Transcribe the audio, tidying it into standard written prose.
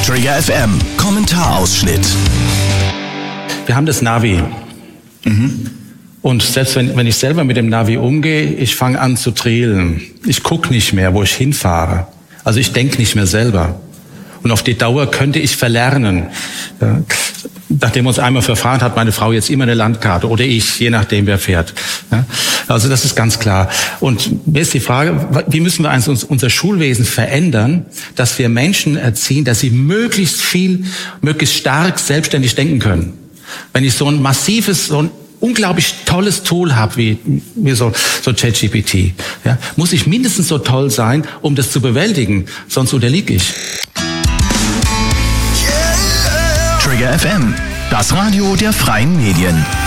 Trigger FM, Kommentarausschnitt. Wir haben das Navi. Und selbst wenn ich selber mit dem Navi umgehe, ich fange an zu trielen. Ich gucke nicht mehr, wo ich hinfahre. Also ich denke nicht mehr selber. Und auf die Dauer könnte ich verlernen. Ja. Nachdem wir uns einmal verfahren, hat meine Frau jetzt immer eine Landkarte oder ich, je nachdem wer fährt. Ja. Also das ist ganz klar. Und mir ist die Frage, wie müssen wir unser Schulwesen verändern, dass wir Menschen erziehen, dass sie möglichst stark selbstständig denken können. Wenn ich so ein massives, so ein unglaublich tolles Tool habe wie so ChatGPT, ja, muss ich mindestens so toll sein, um das zu bewältigen, sonst unterliege ich. Trigger FM, das Radio der freien Medien.